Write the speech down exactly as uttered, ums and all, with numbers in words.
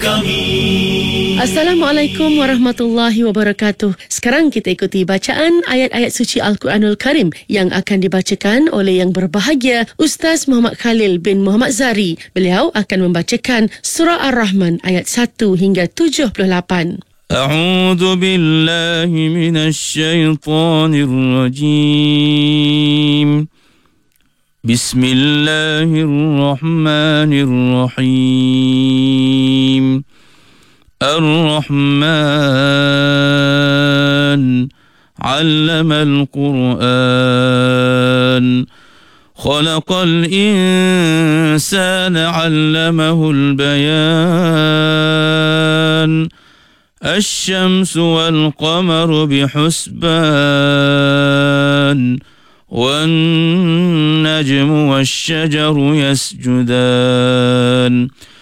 kami. Assalamualaikum warahmatullahi wabarakatuh. Sekarang kita ikuti bacaan ayat-ayat suci Al-Quranul Karim yang akan dibacakan oleh yang berbahagia Ustaz Muhammad Khalil bin Muhammad Zari. Beliau akan membacakan surah Ar-Rahman ayat satu hingga tujuh puluh lapan. أعوذ بالله من الشيطان الرجيم بسم الله الرحمن الرحيم الرحمن علم القرآن خلق الإنسان علمه البيان الشمس والقمر بحسبان والنجم والشجر يسجدان